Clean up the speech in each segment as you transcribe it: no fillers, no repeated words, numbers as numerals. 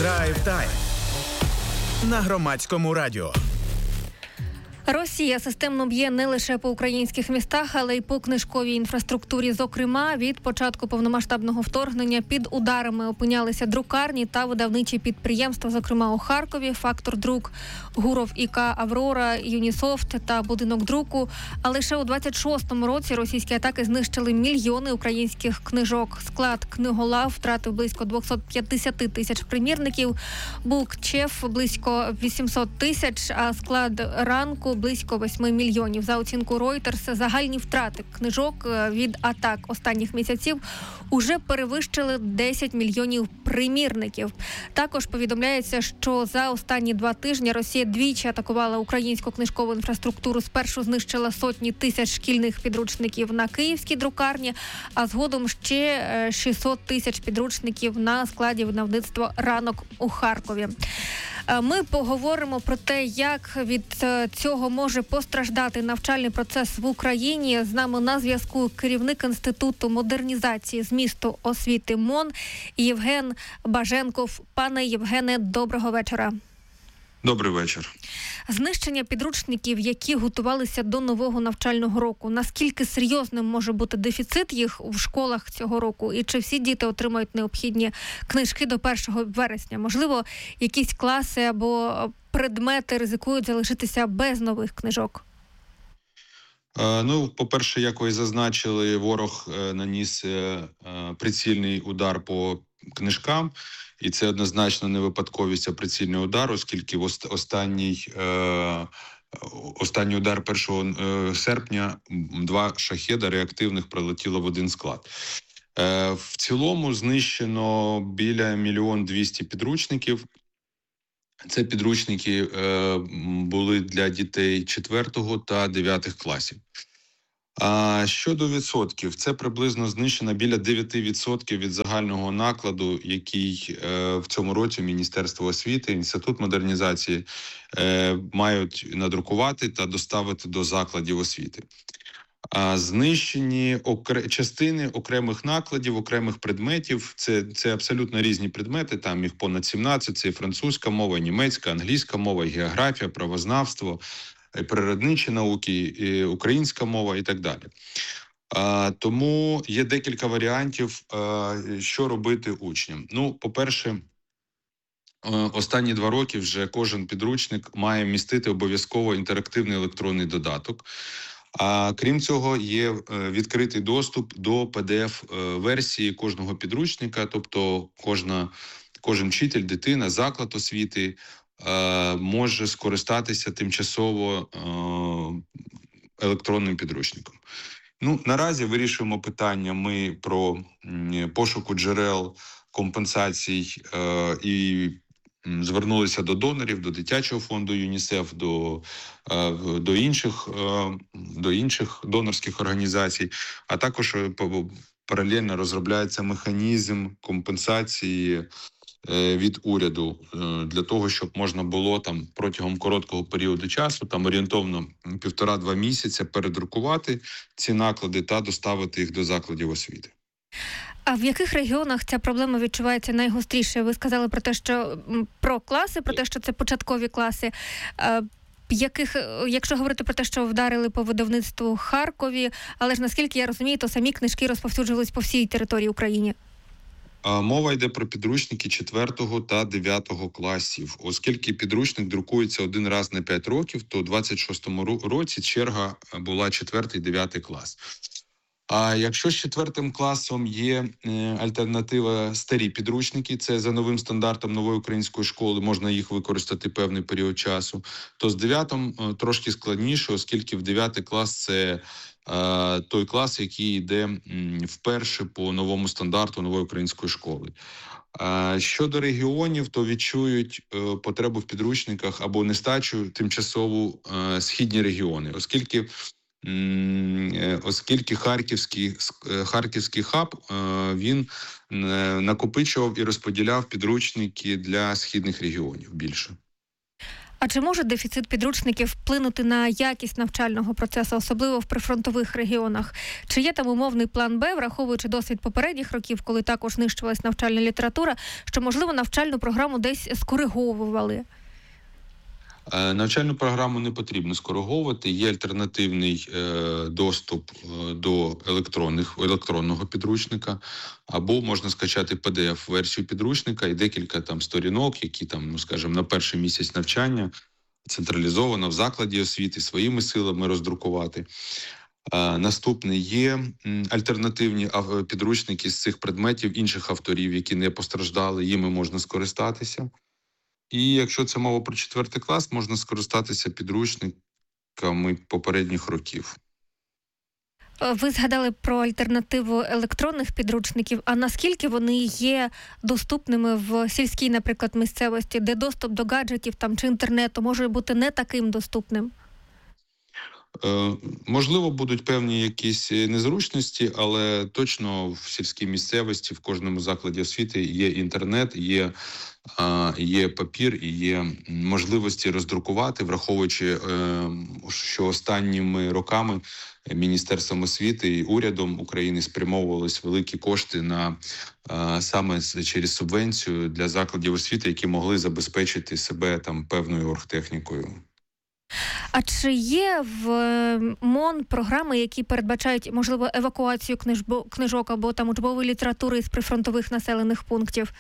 Драйв Тайм на Громадському радіо. Росія системно б'є не лише по українських містах, але й по книжковій інфраструктурі. Зокрема, від початку повномасштабного вторгнення під ударами опинялися друкарні та видавничі підприємства, зокрема у Харкові, «Фактор Друк», Гуров ІК, «Аврора», «Юнісофт» та «Будинок друку». А лише у 26-му році російські атаки знищили мільйони українських книжок. Склад «Книголав» втратив близько 250 тисяч примірників, «Букчеф» – близько 800 тисяч, а склад «Ранку» – близько 8 мільйонів. За оцінку Reuters, загальні втрати книжок від атак останніх місяців уже перевищили 10 мільйонів примірників. Також повідомляється, що за останні 2 тижні Росія двічі атакувала українську книжкову інфраструктуру. Спершу знищила сотні тисяч шкільних підручників на київській друкарні, а згодом ще 600 тисяч підручників на складі видавництва «Ранок» у Харкові. Ми поговоримо про те, як від цього може постраждати навчальний процес в Україні. З нами на зв'язку керівник Інституту модернізації змісту освіти МОН Євген Баженков. Пане Євгене, доброго вечора. Добрий вечір. Знищення підручників, які готувалися до нового навчального року. Наскільки серйозним може бути дефіцит їх в школах цього року? І чи всі діти отримають необхідні книжки до 1 вересня? Можливо, якісь класи або предмети ризикують залишитися без нових книжок? По-перше, як ви зазначили, ворог наніс прицільний удар по книжкам. І це однозначно не випадковість, а прицільний удар, оскільки останній удар 1 серпня 2 шахеда реактивних прилетіло в один склад. В цілому знищено біля 1 200 000 підручників. Це підручники були для дітей 4 та 9 класів. А щодо відсотків, це приблизно знищено біля 9% від загального накладу, який в цьому році Міністерство освіти, Інститут модернізації мають надрукувати та доставити до закладів освіти. Знищені частини окремих накладів, окремих предметів. Це абсолютно різні предмети, там їх понад 17, це і французька мова, і німецька, англійська мова, і географія, правознавство, і природничі науки, і українська мова і так далі. Тому є декілька варіантів, що робити учням. По-перше, останні 2 роки вже кожен підручник має містити обов'язково інтерактивний електронний додаток. А крім цього, є відкритий доступ до PDF-версії кожного підручника, тобто кожен вчитель, дитина, заклад освіти може скористатися тимчасово електронним підручником. Наразі вирішуємо питання ми про пошуку джерел компенсацій і звернулися до донорів, до дитячого фонду ЮНІСЕФ, до інших донорських організацій, а також паралельно розробляється механізм компенсації від уряду для того, щоб можна було там протягом короткого періоду часу, там орієнтовно 1,5-2 місяці, передрукувати ці наклади та доставити їх до закладів освіти. А в яких регіонах ця проблема відчувається найгостріше? Ви сказали про те, що про класи, про те, що це початкові класи. Якщо говорити про те, що вдарили по видавництву Харкові, але ж наскільки я розумію, то самі книжки розповсюджувались по всій території України. Мова йде про підручники 4 та 9 класів. Оскільки підручник друкується один раз на 5 років, то у 26-му році черга була 4 і 9 клас. А якщо з 4 класом є альтернатива старі підручники, це за новим стандартом нової української школи, можна їх використати певний період часу, то з 9-м трошки складніше, оскільки в 9 клас це той клас, який йде вперше по новому стандарту нової української школи. Щодо регіонів, то відчують потребу в підручниках або нестачу тимчасову східні регіони, оскільки харківський хаб, він накопичував і розподіляв підручники для східних регіонів більше. А чи може дефіцит підручників вплинути на якість навчального процесу, особливо в прифронтових регіонах? Чи є там умовний план Б, враховуючи досвід попередніх років, коли також знищувалась навчальна література, що, можливо, навчальну програму десь скориговували? Навчальну програму не потрібно скориговувати. Є альтернативний доступ до електронного підручника, або можна скачати PDF-версію підручника і декілька там сторінок, які там, скажімо, на перший місяць навчання централізовано в закладі освіти своїми силами роздрукувати. Наступне є альтернативні підручники з цих предметів інших авторів, які не постраждали, їми можна скористатися. І якщо це мова про 4 клас, можна скористатися підручниками попередніх років. Ви згадали про альтернативу електронних підручників, а наскільки вони є доступними в сільській, наприклад, місцевості, де доступ до гаджетів там, чи інтернету може бути не таким доступним? Можливо, будуть певні якісь незручності, але точно в сільській місцевості, в кожному закладі освіти є інтернет, є папір і є можливості роздрукувати, враховуючи, що останніми роками Міністерством освіти і урядом України спрямовувались великі кошти на саме через субвенцію для закладів освіти, які могли забезпечити себе там певною оргтехнікою. А чи є в МОН програми, які передбачають, можливо, евакуацію книжок або там учбової літератури з прифронтових населених пунктів?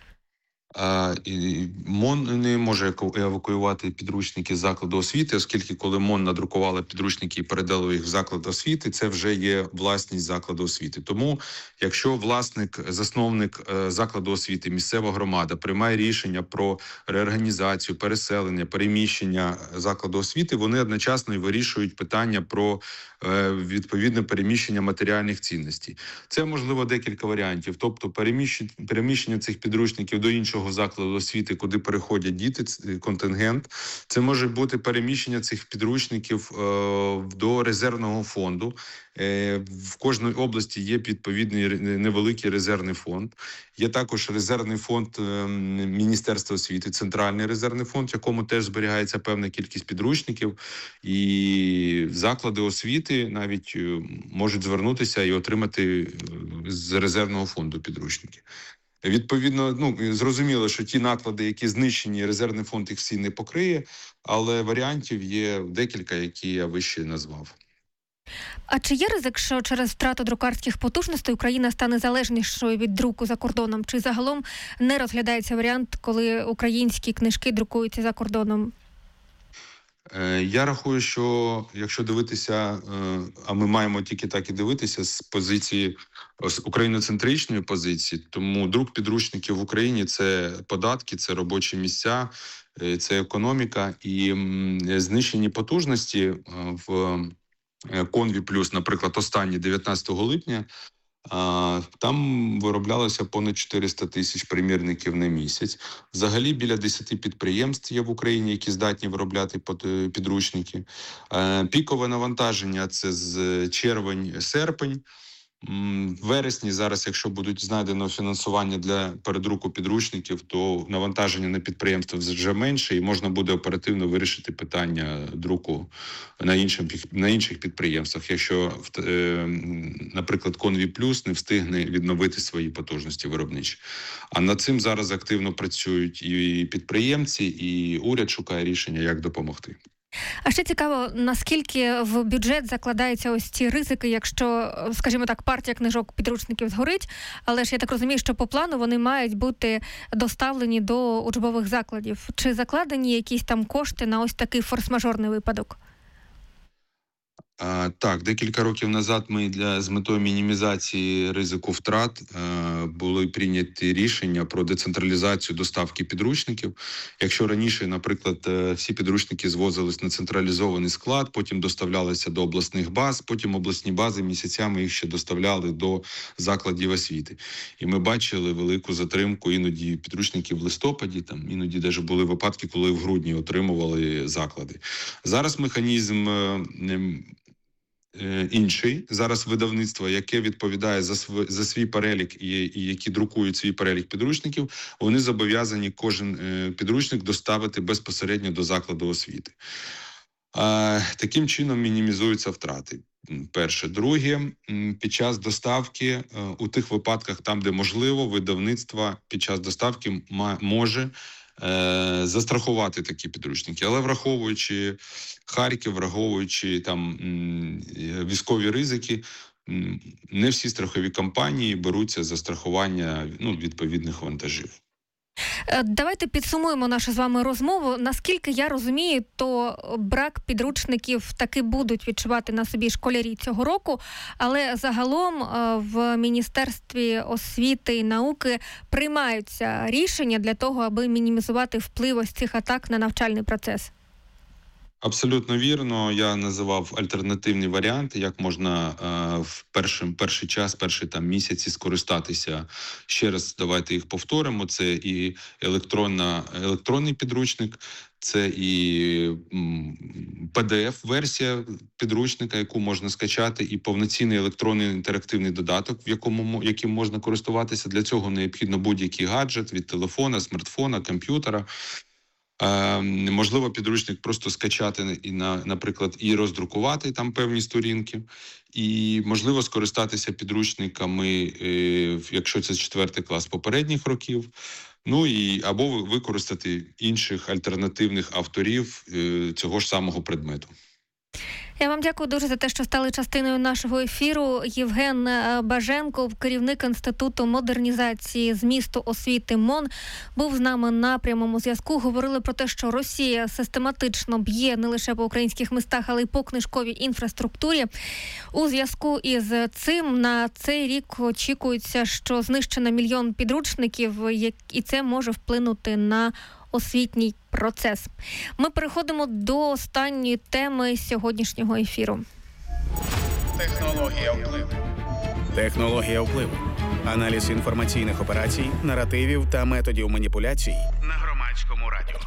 МОН не може евакуювати підручники з закладу освіти, оскільки коли МОН надрукувала підручники і передали їх в заклад освіти, це вже є власність закладу освіти. Тому, якщо власник, засновник закладу освіти, місцева громада приймає рішення про реорганізацію, переселення, переміщення закладу освіти, вони одночасно і вирішують питання про відповідне переміщення матеріальних цінностей. Це, можливо, декілька варіантів. Тобто переміщення цих підручників до іншого закладу освіти, куди переходять діти, контингент. Це може бути переміщення цих підручників до резервного фонду. В кожній області є відповідний невеликий резервний фонд. Є також резервний фонд Міністерства освіти, центральний резервний фонд, в якому теж зберігається певна кількість підручників. І заклади освіти навіть можуть звернутися і отримати з резервного фонду підручники. Відповідно, зрозуміло, що ті наклади, які знищені, резервний фонд їх всі не покриє, але варіантів є декілька, які я вище назвав. А чи є ризик, що через втрату друкарських потужностей Україна стане залежнішою від друку за кордоном? Чи загалом не розглядається варіант, коли українські книжки друкуються за кордоном? Я рахую, що якщо дивитися, а ми маємо тільки так і дивитися з позиції, з україноцентричної позиції, тому друк підручників в Україні – це податки, це робочі місця, це економіка і знищені потужності в Конві Плюс, наприклад, останні 19 липня, там вироблялося понад 400 тисяч примірників на місяць. Взагалі біля 10 підприємств є в Україні, які здатні виробляти підручники. Пікове навантаження – це з червень-серпень. В вересні зараз, якщо будуть знайдено фінансування для передруку підручників, то навантаження на підприємства вже менше і можна буде оперативно вирішити питання друку на інших підприємствах, якщо, наприклад, Конві Плюс не встигне відновити свої потужності виробничі. А над цим зараз активно працюють і підприємці, і уряд шукає рішення, як допомогти. А ще цікаво, наскільки в бюджет закладаються ось ці ризики, якщо, скажімо так, партія книжок підручників згорить, але ж я так розумію, що по плану вони мають бути доставлені до учбових закладів. Чи закладені якісь там кошти на ось такий форс-мажорний випадок? Так, декілька років назад ми з метою мінімізації ризику втрат були прийняті рішення про децентралізацію доставки підручників. Якщо раніше, наприклад, всі підручники звозились на централізований склад, потім доставлялися до обласних баз, потім обласні бази місяцями їх ще доставляли до закладів освіти. І ми бачили велику затримку іноді підручників в листопаді, там іноді навіть були випадки, коли в грудні отримували заклади. Зараз механізм інший зараз видавництво, яке відповідає за свій перелік і які друкують свій перелік підручників, вони зобов'язані кожен підручник доставити безпосередньо до закладу освіти. Таким чином мінімізуються втрати. Перше. Друге, під час доставки, у тих випадках, там, де можливо, видавництво під час доставки може застрахувати такі підручники. Але враховуючи Харків, враховуючи там військові ризики, не всі страхові компанії беруться за страхування відповідних вантажів. Давайте підсумуємо нашу з вами розмову. Наскільки я розумію, то брак підручників таки будуть відчувати на собі школярі цього року, але загалом в Міністерстві освіти і науки приймаються рішення для того, аби мінімізувати вплив ось цих атак на навчальний процес. Абсолютно вірно. Я називав альтернативні варіанти, як можна в перший час, перші місяці скористатися. Ще раз давайте їх повторимо. Це і електронний підручник, це і PDF-версія підручника, яку можна скачати, і повноцінний електронний інтерактивний додаток, яким можна користуватися. Для цього необхідно будь-який гаджет від телефона, смартфона, комп'ютера. Можливо, підручник просто скачати наприклад, і роздрукувати там певні сторінки. І можливо скористатися підручниками, якщо це 4 клас попередніх років. Або використати інших альтернативних авторів цього ж самого предмету. Я вам дякую дуже за те, що стали частиною нашого ефіру. Євген Баженков, керівник Інституту модернізації змісту освіти МОН, був з нами на прямому зв'язку. Говорили про те, що Росія систематично б'є не лише по українських містах, але й по книжковій інфраструктурі. У зв'язку із цим на цей рік очікується, що знищено 1 мільйон підручників, і це може вплинути на освітній процес. Ми переходимо до останньої теми сьогоднішнього ефіру. Технологія впливу. Технологія впливу. Аналіз інформаційних операцій, наративів та методів маніпуляцій на Громадському радіо.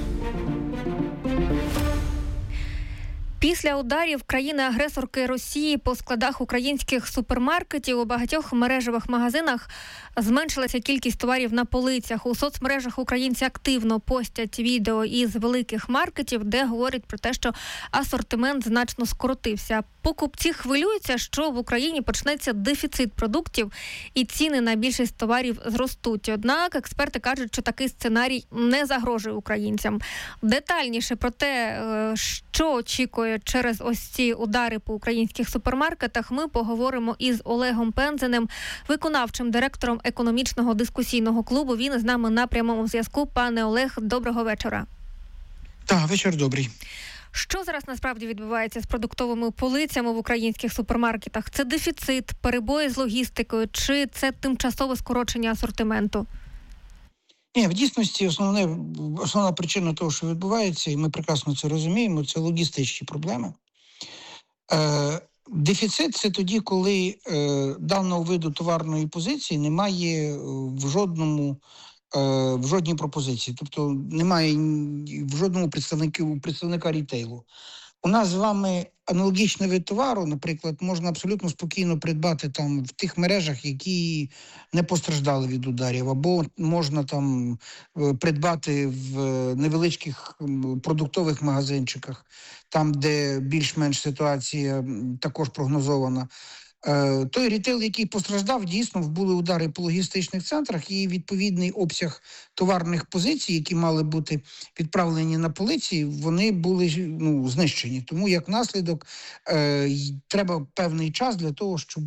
Після ударів країни-агресорки Росії по складах українських супермаркетів у багатьох мережевих магазинах зменшилася кількість товарів на полицях. У соцмережах українці активно постять відео із великих маркетів, де говорять про те, що асортимент значно скоротився. Покупці хвилюються, що в Україні почнеться дефіцит продуктів і ціни на більшість товарів зростуть. Однак експерти кажуть, що такий сценарій не загрожує українцям. Детальніше про те, що очікує через ось ці удари по українських супермаркетах, ми поговоримо із Олегом Пензеним, виконавчим директором економічного дискусійного клубу. Він з нами на прямому зв'язку. Пане Олег, доброго вечора. Так, вечір добрий. Що зараз насправді відбувається з продуктовими полицями в українських супермаркетах? Це дефіцит, перебої з логістикою, чи це тимчасове скорочення асортименту? Ні, в дійсності основна причина того, що відбувається, і ми прекрасно це розуміємо, це логістичні проблеми. Дефіцит – це тоді, коли даного виду товарної позиції немає в жодній пропозиції. Тобто немає в жодному представника рітейлу. У нас з вами аналогічний вид товару, наприклад, можна абсолютно спокійно придбати там в тих мережах, які не постраждали від ударів, або можна там придбати в невеличких продуктових магазинчиках, там, де більш-менш ситуація також прогнозована. Той рітейл, який постраждав, дійсно були удари по логістичних центрах, і відповідний обсяг товарних позицій, які мали бути відправлені на полиці, вони були знищені. Тому як наслідок треба певний час для того, щоб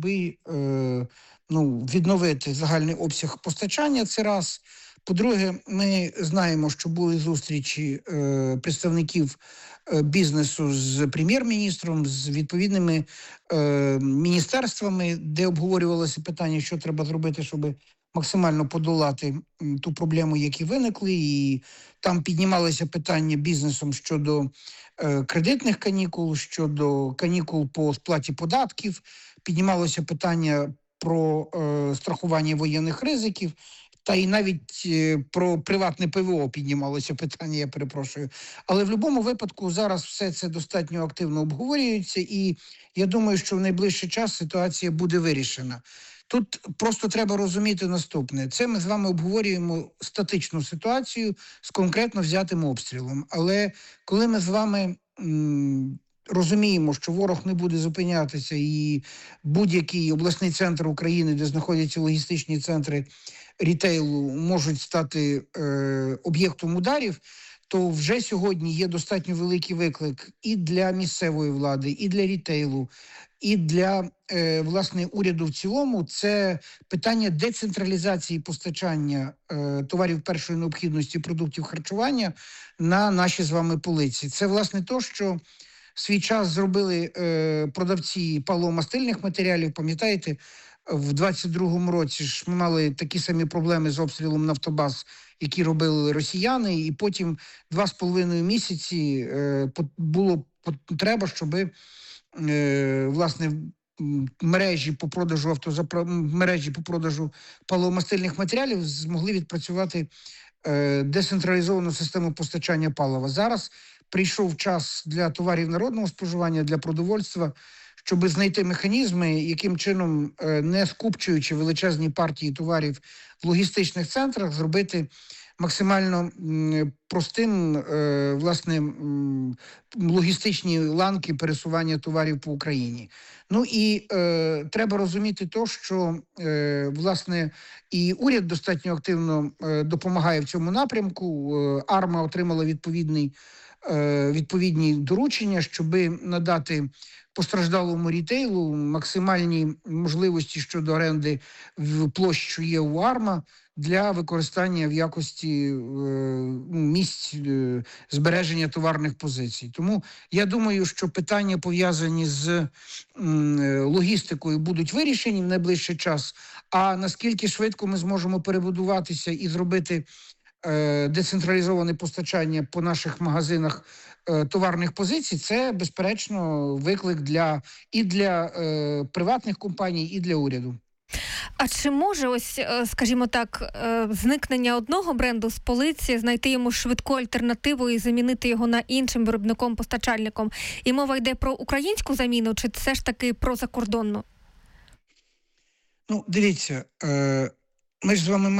відновити загальний обсяг постачання. Це раз. По-друге, ми знаємо, що були зустрічі представників бізнесу з прем'єр-міністром, з відповідними міністерствами, де обговорювалося питання, що треба зробити, щоб максимально подолати ту проблему, які виникли. І там піднімалися питання бізнесом щодо кредитних канікул, щодо канікул по сплаті податків, піднімалося питання про страхування воєнних ризиків. та й навіть про приватне ПВО піднімалося питання, я перепрошую. Але в будь-якому випадку зараз все це достатньо активно обговорюється, і я думаю, що в найближчий час ситуація буде вирішена. Тут просто треба розуміти наступне. Це ми з вами обговорюємо статичну ситуацію з конкретно взятим обстрілом. Але коли ми з вами розуміємо, що ворог не буде зупинятися і будь-який обласний центр України, де знаходяться логістичні центри рітейлу, можуть стати об'єктом ударів, то вже сьогодні є достатньо великий виклик і для місцевої влади, і для рітейлу, і для, власне, уряду в цілому. Це питання децентралізації постачання товарів першої необхідності, продуктів харчування на наші з вами полиці. Це, власне, то, що в свій час зробили продавці паливомастильних матеріалів. Пам'ятаєте, в 22-му році ж ми мали такі самі проблеми з обстрілом Нафтобаз, які робили росіяни, і потім 2,5 місяці було треба, щоб власне мережі по продажу паливомастильних матеріалів змогли відпрацювати децентралізовану систему постачання палива. Зараз прийшов час для товарів народного споживання, для продовольства, щоб знайти механізми, яким чином, не скупчуючи величезні партії товарів в логістичних центрах, зробити максимально простим, власне, логістичні ланки пересування товарів по Україні. Ну і треба розуміти то, що, власне, і уряд достатньо активно допомагає в цьому напрямку. АРМА отримала відповідні доручення, щоб надати постраждалому рітейлу максимальні можливості щодо оренди в площ, що є у АРМА, для використання в якості місць збереження товарних позицій. Тому я думаю, що питання, пов'язані з логістикою, будуть вирішені в найближчий час. А наскільки швидко ми зможемо перебудуватися і зробити децентралізоване постачання по наших магазинах товарних позицій, це, безперечно, виклик для приватних компаній, і для уряду. А чи може ось, скажімо так, зникнення одного бренду з полиці, знайти йому швидку альтернативу і замінити його на іншим виробником-постачальником? І мова йде про українську заміну, чи все ж таки про закордонну? Ну, дивіться, ми ж з вами